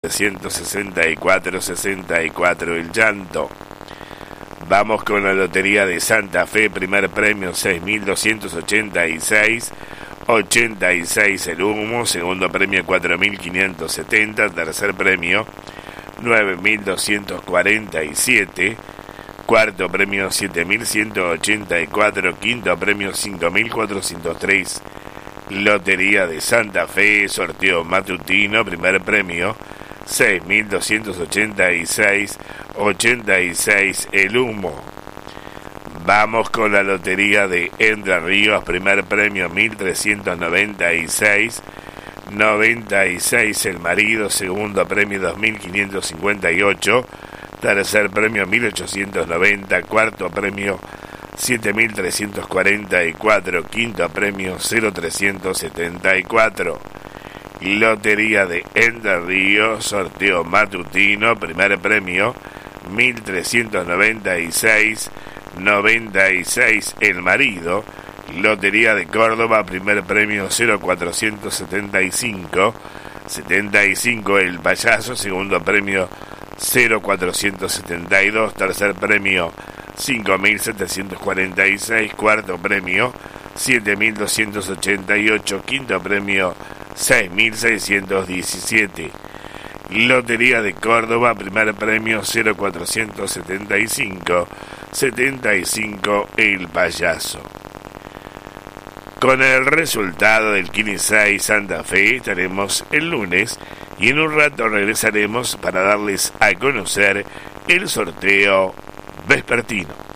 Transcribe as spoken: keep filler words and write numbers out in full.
ciento sesenta y cuatro sesenta y cuatro el llanto. Vamos con la Lotería de Santa Fe, primer premio seis mil doscientos ochenta y seis, ochenta y seis el humo, segundo premio cuatro mil quinientos setenta, tercer premio nueve mil doscientos cuarenta y siete, cuarto premio siete mil ciento ochenta y cuatro, quinto premio cinco mil cuatrocientos tres. Lotería de Santa Fe, sorteo matutino, primer premio seis mil doscientos ochenta y seis, ochenta y seis el humo. Vamos con la Lotería de Entre Ríos, primer premio mil trescientos noventa y seis, noventa y seis el marido, segundo premio dos mil quinientos cincuenta y ocho, tercer premio mil ochocientos noventa, cuarto premio siete mil trescientos cuarenta y cuatro, quinto premio cero mil trescientos setenta y cuatro. Lotería de Entre Ríos, sorteo matutino, primer premio mil trescientos noventa y seis, noventa y seis el marido. Lotería de Córdoba, primer premio cero mil cuatrocientos setenta y cinco, setenta y cinco el payaso, segundo premio cero mil cuatrocientos setenta y dos, tercer premio cinco mil setecientos cuarenta y seis, cuarto premio siete mil doscientos ochenta y ocho, quinto premio seis mil seiscientos diecisiete. Lotería de Córdoba, primer premio cero mil cuatrocientos setenta y cinco, setenta y cinco el payaso. Con el resultado del quince seis Santa Fe estaremos el lunes y en un rato regresaremos para darles a conocer el sorteo vespertino.